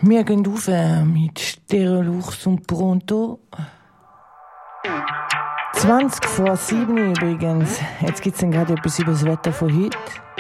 Wir gehen rauf mit Stereolux und Pronto. 20 vor 7 übrigens. Jetzt gibt's dann gerade etwas über das Wetter von heute.